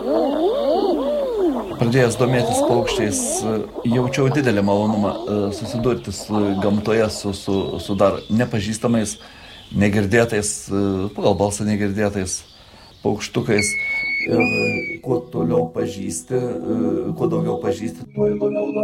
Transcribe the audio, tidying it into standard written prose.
Pradėjęs domėtis paukščiais, jaučiau didelį malonumą susidurti su gamtoje, su dar nepažįstamais, negirdėtais, pagal balsą negirdėtais paukštukais. Ir kuo toliau pažįsti, kuo daugiau pažįsti, tuo įdomiau